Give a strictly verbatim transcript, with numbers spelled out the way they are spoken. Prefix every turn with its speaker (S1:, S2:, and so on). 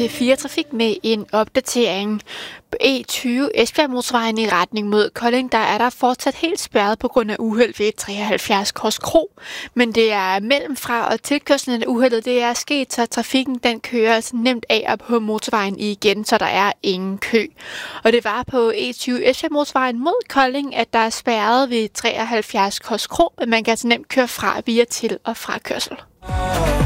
S1: P fire Trafik med en opdatering. På E tyve Esbjerg Motorvejen i retning mod Kolding, der er der fortsat helt spærret på grund af uheld ved treoghalvfjerds Kors Kro. Men det er mellem fra og tilkørslen af uheldet, det er sket, så trafikken den kører altså nemt af og på motorvejen igen, så der er ingen kø. Og det var på E tyve Esbjerg Motorvejen mod Kolding, at der er spærret ved treoghalvfjerds Kors Kro, men man kan altså nemt køre fra via til- og frakørsel.